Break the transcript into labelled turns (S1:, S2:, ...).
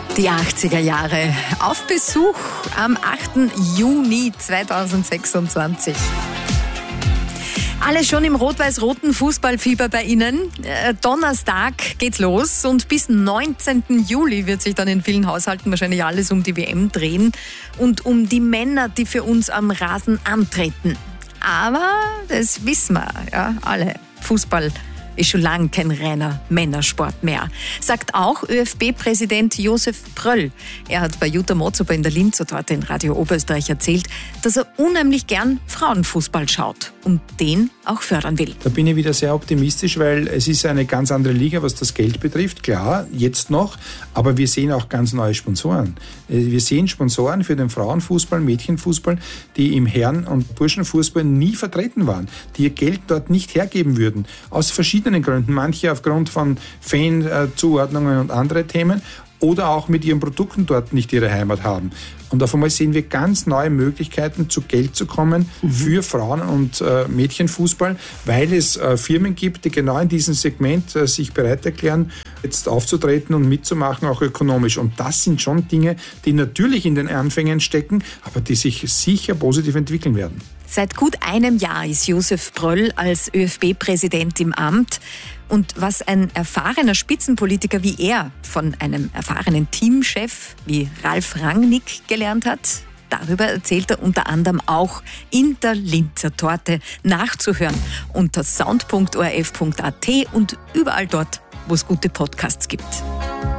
S1: Die 80er Jahre auf Besuch am 8. Juni 2026. Alle schon im rot-weiß-roten Fußballfieber bei Ihnen. Donnerstag geht's los und bis 19. Juli wird sich dann in vielen Haushalten wahrscheinlich alles um die WM drehen und um die Männer, die für uns am Rasen antreten. Aber das wissen wir, ja, alle. Fußball ist schon lange kein reiner Männersport mehr, sagt auch ÖFB-Präsident Josef Pröll. Er hat bei Jutta Motzober in der Linzer Torte in Radio Oberösterreich erzählt, dass er unheimlich gern Frauenfußball schaut und den auch fördern will.
S2: Da bin ich wieder sehr optimistisch, weil es ist eine ganz andere Liga, was das Geld betrifft. Klar, jetzt noch, aber wir sehen auch ganz neue Sponsoren. Wir sehen Sponsoren für den Frauenfußball, Mädchenfußball, die im Herren- und Burschenfußball nie vertreten waren, die ihr Geld dort nicht hergeben würden. Aus verschiedenen Gründen. Manche aufgrund von Fanzuordnungen und andere Themen oder auch mit ihren Produkten dort nicht ihre Heimat haben. Und auf einmal sehen wir ganz neue Möglichkeiten, zu Geld zu kommen für Frauen- und Mädchenfußball, weil es Firmen gibt, die genau in diesem Segment sich bereit erklären, jetzt aufzutreten und mitzumachen, auch ökonomisch. Und das sind schon Dinge, die natürlich in den Anfängen stecken, aber die sich sicher positiv entwickeln werden.
S1: Seit gut einem Jahr ist Josef Pröll als ÖFB-Präsident im Amt. Und was ein erfahrener Spitzenpolitiker wie er von einem erfahrenen Teamchef wie Ralf Rangnick gelernt hat, darüber erzählt er unter anderem auch in der Linzer Torte, nachzuhören unter sound.orf.at und überall dort, wo es gute Podcasts gibt.